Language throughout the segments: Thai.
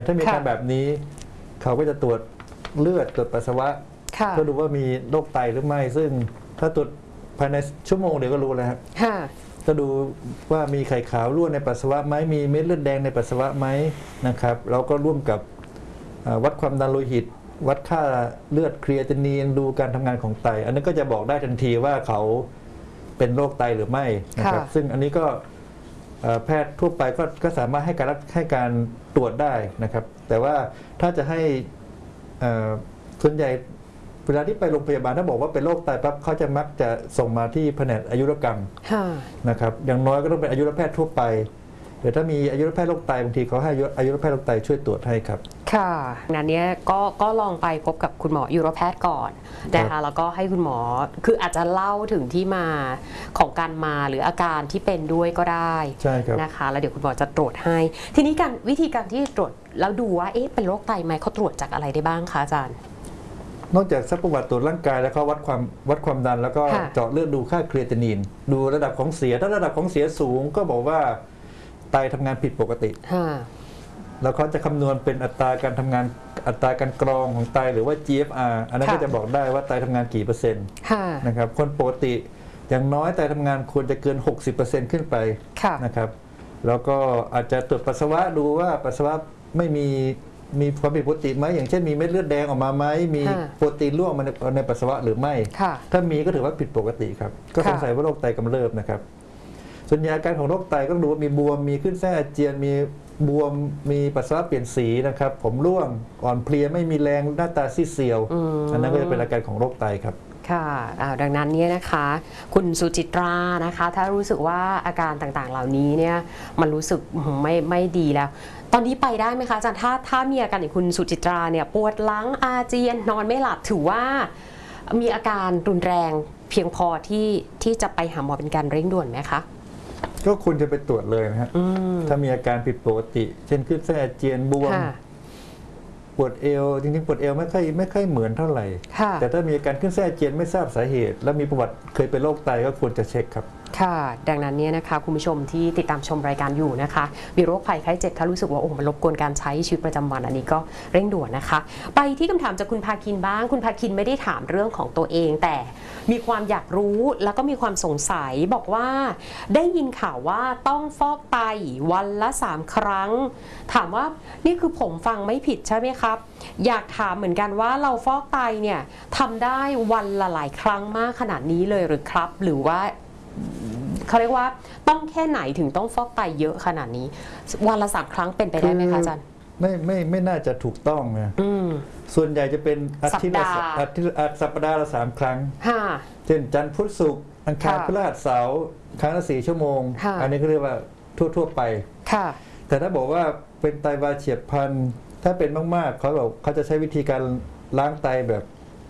ถ้ามีอาการแบบนี้เขาก็จะตรวจเลือดตรวจปัสสาวะเพื่อดูว่ามีโรคไตหรือไม่ซึ่งถ้าตรวจภายในชั่วโมงเดียวก็รู้แล้วครับก็ดูว่ามีไข่ขาวรั่วในปัสสาวะไหมมีเม็ดเลือดแดงในปัสสาวะไหมนะครับเราก็ร่วมกับวัดความดันโลหิตวัดค่าเลือดครีเอตินินดูการทำงานของไตอันนี้ก็จะบอกได้ทันทีว่าเขาเป็นโรคไตหรือไม่นะครับซึ่งอันนี้ก็แพทย์ทั่วไปก็สามารถให้การตรวจได้นะครับแต่ว่าถ้าจะให้ส่วนใหญ่เวลาที่ไปโรงพยาบาลถ้าบอกว่าเป็นโรคไตปั๊บเขาจะมักจะส่งมาที่แผนกอายุรกรรมนะครับอย่างน้อยก็ต้องเป็นอายุรแพทย์ทั่วไปเดี๋ยวถ้ามีอายุรแพทย์โรคไตบางทีเขาให้อายุรแพทย์โรคไตช่วยตรวจให้ครับค่ะนั้นเนี้ยก็ลองไปพบกับคุณหมออายุรแพทย์ก่อนนะคะแล้วก็ให้คุณหมอคืออาจจะเล่าถึงที่มาของการมาหรืออาการที่เป็นด้วยก็ได้ใช่ครับนะคะแล้วเดี๋ยวคุณหมอจะตรวจให้ทีนี้วิธีการที่ตรวจแล้วดูว่าเป็นโรคไตไหมเขาตรวจจากอะไรได้บ้างคะอาจารย์นอกจากซักประวัติตรวจร่างกายแล้วก็วัดความดันแล้วก็เจาะเลือดดูค่าครีเอตินินดูระดับของเสียถ้าระดับของเสียสูงก็บอกว่าไตทำงานผิดปกติแล้วเขาจะคำนวณเป็นอัตราการทำงานอัตราการกรองของไตหรือว่า GFR อันนั้นก็จะบอกได้ว่าไตทำงานกี่เปอร์เซ็นต์นะครับคนปกติอย่างน้อยไตทำงานควรจะเกิน 60% ขึ้นไปนะครับแล้วก็อาจจะตรวจปัสสาวะดูว่าปัสสาวะไม่มีความผิดปกติไหมอย่างเช่นมีเม็ดเลือดแดงออกมาไหมมีโปรตีนร่วงมาในปัสสาวะหรือไม่ถ้ามีก็ถือว่าผิดปกติครับก็สงสัยว่าโรคไตกำเริบนะครับส่วนใหญ่อาการของโรคไตก็ดูว่ามีบวมมีขึ้นไส้อาเจียนมีบวมมีปัสสาวะเปลี่ยนสีนะครับผมร่วงอ่อนเพลียไม่มีแรงหน้าตาซีดเซียวอันนั้นก็จะเป็นอาการของโรคไตครับค่ะดังนั้นเนี่ยนะคะคุณสุจิตรานะคะถ้ารู้สึกว่าอาการต่างๆเหล่านี้เนี่ยมันรู้สึกไม่ดีแล้วตอนนี้ไปได้ไหมคะอาจารย์ถ้ามีอาการอย่างคุณสุจิตราเนี่ยปวดหลังอาเจียนนอนไม่หลับถือว่ามีอาการรุนแรงเพียงพอที่จะไปหาหมอเป็นการเร่งด่วนไหมคะก็ควรจะไปตรวจเลยนะฮะถ้ามีอาการผิดปกติเช่นขึ้นไส้อาเจียนบวมปวดเอวจริงๆปวดเอวไม่ค่อยเหมือนเท่าไหร่แต่ถ้ามีอาการขึ้นไส้อาเจียนไม่ทราบสาเหตุและมีประวัติเคยเป็นโรคไตก็ควรจะเช็คครับค่ะดังนั้นเนี่ยนะคะคุณผู้ชมที่ติดตามชมรายการอยู่นะคะมีโรคภัยไข้เจ็บถ้ารู้สึกว่ามันรบกวนการใช้ชีวิตประจำวันอันนี้ก็เร่งด่วนนะคะไปที่คำถามจากคุณภาคินบ้างคุณภาคินไม่ได้ถามเรื่องของตัวเองแต่มีความอยากรู้แล้วก็มีความสงสัยบอกว่าได้ยินข่าวว่าต้องฟอกไตวันละ3 ครั้งถามว่านี่คือผมฟังไม่ผิดใช่ไหมครับอยากถามเหมือนกันว่าเราฟอกไตเนี่ยทำได้วันละหลายครั้งมากขนาดนี้เลยหรือครับหรือว่าเขาเรียกว่าต้องแค่ไหนถึงต้องฟอกไตเยอะขนาดนี้วันละ3 ครั้งเป็นไปได้ไหมคะอาจารย์ไม่น่าจะถูกต้องนะส่วนใหญ่จะเป็นสัปดาห์ละ3 ครั้งเช่นจันทร์พุธศุกร์อังคารพฤหัสเสาร์ครั้งละ4 ชั่วโมงอันนี้ก็เรียกว่าทั่วไปแต่ถ้าบอกว่าเป็นไตวายเฉียบพลันถ้าเป็นมากๆเขาจะใช้วิธีการล้างไตแบบ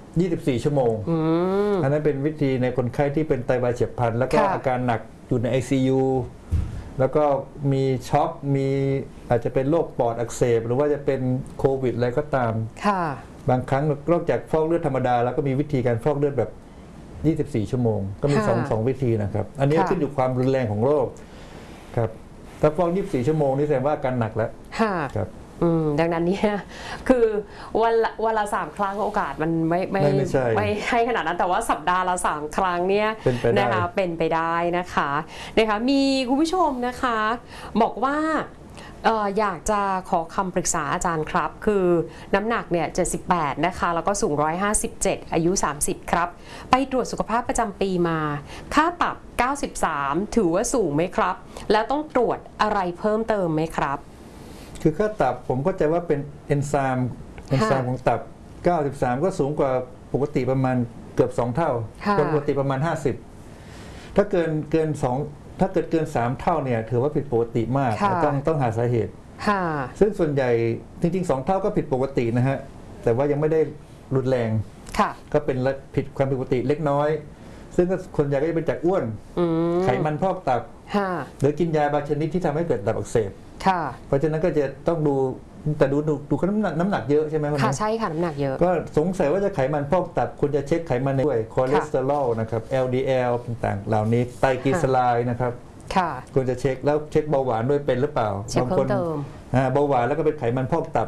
24 ชั่วโมงอันนั้นเป็นวิธีในคนไข้ที่เป็นไตวายเฉียบพลันแล้วก็อาการหนักอยู่ใน ICU แล้วก็มีช็อกมีอาจจะเป็นโรคปอดอักเสบหรือว่าจะเป็นโควิดอะไรก็ตามบางครั้งนอกจากฟอกเลือดธรรมดาแล้วก็มีวิธีการฟอกเลือดแบบ24 ชั่วโมงก็มีสองวิธีนะครับอันนี้ขึ้นอยู่ความรุนแรงของโรคครับถ้าฟอก24 ชั่วโมงนี่แสดงว่าอาการหนักแล้วครับดังนั้นเนี่ยคือวันละ3 ครั้งโอกาสมันไม่ใช่ขนาดนั้นแต่ว่าสัปดาห์ละ3 ครั้งเนี่ยนะคะเป็นไปได้นะคะมีคุณผู้ชมนะคะบอกว่าอยากจะขอคำปรึกษาอาจารย์ครับคือน้ำหนักเนี่ย78นะคะแล้วก็สูง157อายุ30ครับไปตรวจสุขภาพประจำปีมาค่าตับ93ถือว่าสูงไหมครับแล้วต้องตรวจอะไรเพิ่มเติมไหมครับคือค่าตับผมเข้าใจว่าเป็นเอนไซม์ของตับ93ก็สูงกว่าปกติประมาณเกือบ2 เท่าปกติประมาณ50ถ้าเกิน2ถ้าเกิน3 เท่าเนี่ยถือว่าผิดปกติมากต้องหาสาเหตุซึ่งส่วนใหญ่จริงๆ2 เท่าก็ผิดปกตินะฮะแต่ว่ายังไม่ได้รุนแรงก็เป็นความผิดปกติเล็กน้อยซึ่งก็คนใหญ่ก็จะเป็นจากอ้วนไขมันพอกตับหรือกินยาบางชนิดที่ทำให้เกิดตับอักเสบเพราะฉะนั้นก็จะต้องดูแต่ดูน้ำหนักเยอะใช่ไหมคุณใช่ค่ะน้ำหนักเยอะก็สงสัยว่าจะไขมันพอกตับคุณจะเช็คไขมันด้วยคอเลสเตอรอลนะครับ LDL ต่างๆเหล่านี้ไตรกลีเซอไรด์นะครับควรจะเช็คแล้วเช็คเบาหวานด้วยเป็นหรือเปล่าบางคนเบาหวานแล้วก็เป็นไขมันพอกตับ